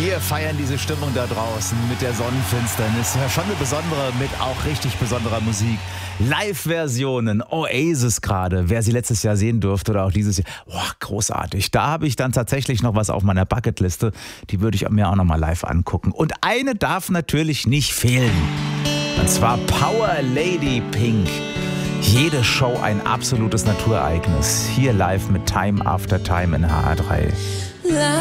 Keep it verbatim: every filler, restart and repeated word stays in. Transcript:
Wir feiern diese Stimmung da draußen mit der Sonnenfinsternis. Ja, schon eine besondere, mit auch richtig besonderer Musik. Live-Versionen, Oasis gerade, wer sie letztes Jahr sehen durfte oder auch dieses Jahr. Boah, großartig. Da habe ich dann tatsächlich noch was auf meiner Bucketliste. Die würde ich mir auch noch mal live angucken. Und eine darf natürlich nicht fehlen. Und zwar Power Lady Pink. Jede Show ein absolutes Naturereignis. Hier live mit Time After Time in H A drei.